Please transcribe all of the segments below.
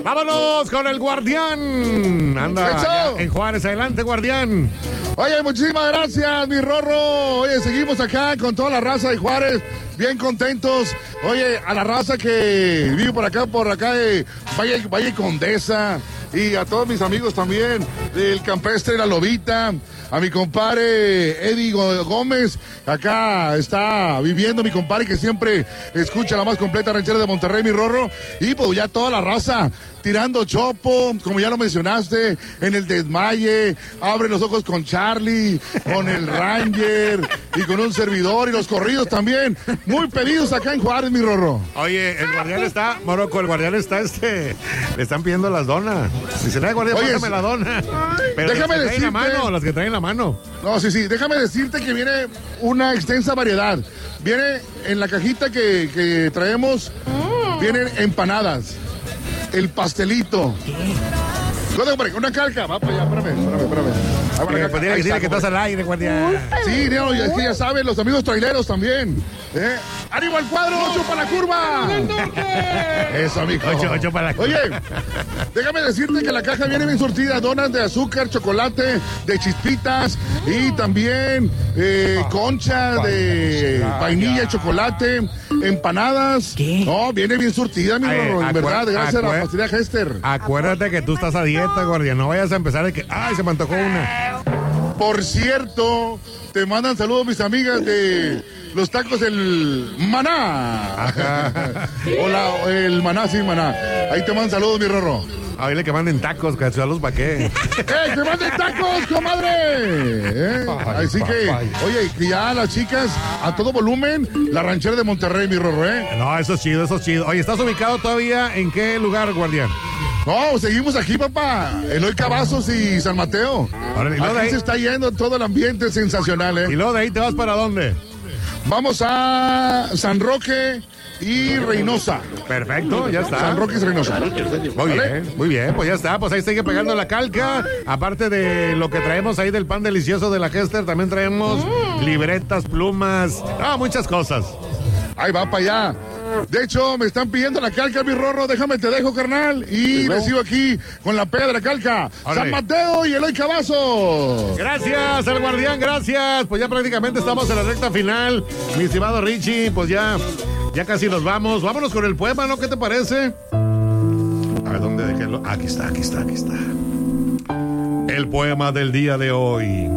Vámonos con el Guardián. Anda en Juárez, adelante, Guardián. Oye, muchísimas gracias, mi Rorro. Oye, seguimos acá con toda la raza de Juárez, bien contentos. Oye, a la raza que vive por acá de Valle Condesa, y a todos mis amigos también, del Campestre La Lobita, a mi compadre Eddie Gómez, acá está viviendo mi compadre que siempre escucha la más completa ranchera de Monterrey, mi Rorro, y pues ya toda la raza tirando chopo, como ya lo mencionaste, en el desmaye, abre los ojos con Charlie, con el Ranger y con un servidor, y los corridos también, muy pedidos acá en Juárez, mi Rorro. Oye, el Guardián está, Morocco, el Guardián está le están pidiendo las donas. Si se le da Guardián, pásame la dona. Pero déjame las que decirte, traen la mano, las que traen la mano. No, sí, déjame decirte que viene una extensa variedad. Viene en la cajita que traemos, vienen empanadas, el pastelito. Una calca, va para allá, espérame. Pues tiene que decirle que estás al aire, Guardián. Sí, no, es que ya saben, los amigos traileros también. ¡Ánimo al cuadro! ¡8 para la curva! Eso, amigo. 8 para la curva. Oye, déjame decirte que la caja viene bien surtida. Donas de azúcar, chocolate, de chispitas y también concha de vainilla y chocolate, empanadas. ¿Qué? No, viene bien surtida, mi en verdad, gracias a la pastelería Hester. Acuérdate que tú estás a dieta, Guardián. No vayas a empezar de que, se me antojó una. Por cierto, te mandan saludos mis amigas de los tacos del Maná. Hola, el Maná, sí, Maná. Ahí te mandan saludos, mi Rorro. A dile que manden tacos, saludos para qué. ¡Que manden tacos, comadre! Así que, oye, que ya las chicas a todo volumen, la ranchera de Monterrey, mi Rorro, No, eso es chido. Oye, ¿estás ubicado todavía en qué lugar, Guardián? No, seguimos aquí, papá. Eloy Cavazos y San Mateo. Aquí se está yendo todo el ambiente sensacional, ¿Y luego de ahí te vas para dónde? Vamos a San Roque y Reynosa. Perfecto, ya está. San Roque y Reynosa. Muy bien, pues ya está. Pues ahí sigue pegando la calca. Aparte de lo que traemos ahí del pan delicioso de la Hester, también traemos libretas, plumas, muchas cosas. Ahí va para allá. De hecho, me están pidiendo la calca, mi Rorro. Déjame, te dejo, carnal. Y recibo aquí con la pega de la calca. Órale. San Mateo y Eloy Cavazos. Gracias, el Guardián, gracias. Pues ya prácticamente estamos en la recta final. Mi estimado Richie, pues ya casi nos vamos. Vámonos con el poema, ¿no? ¿Qué te parece? A ver, ¿dónde dejé? Aquí está. El poema del día de hoy.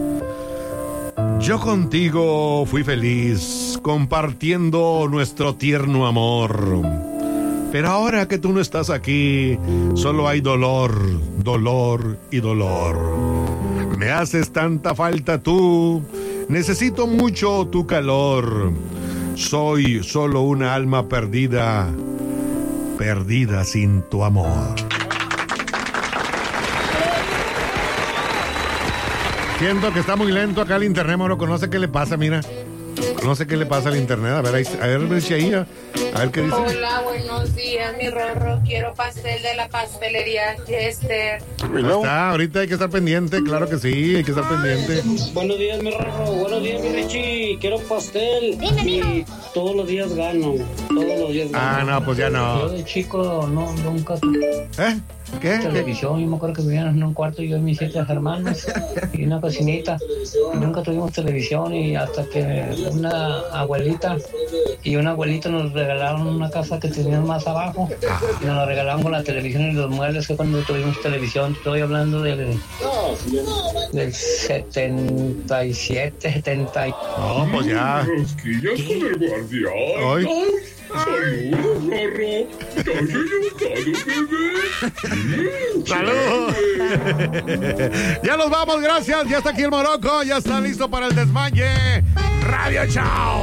Yo contigo fui feliz, compartiendo nuestro tierno amor. Pero ahora que tú no estás aquí, solo hay dolor y dolor. Me haces tanta falta tú, necesito mucho tu calor. Soy solo una alma perdida sin tu amor. Siento que está muy lento acá el internet, Morocco. No sé qué le pasa, mira. No sé qué le pasa al internet. A ver ahí, a ver qué dice. Hola, buenos días, mi Rorro. Quiero pastel de la pastelería Hester. Está, ahorita hay que estar pendiente, claro que sí, hay que estar pendiente. Buenos días, mi Rorro. Buenos días, mi Richie. Quiero pastel. Y todos los días gano. No, pues ya no. Yo de chico nunca. ¿Qué? Televisión, yo me acuerdo que vivíamos en un cuarto yo y mis 7 hermanos y una cocinita. Y nunca tuvimos televisión y hasta que una abuelita y un abuelito nos regalaron una casa que teníamos más abajo y nos regalaron la televisión y los muebles que cuando tuvimos televisión. Estoy hablando del 77, 70. No, pues ya. Rosquillas con el Guardián. Hoy. Saludos, Rorro. ¿Te has equivocado, bebé? ¡Saludos! Ya nos vamos, gracias. Ya está aquí el Morocco. Ya está listo para el desmaye. Radio Chao.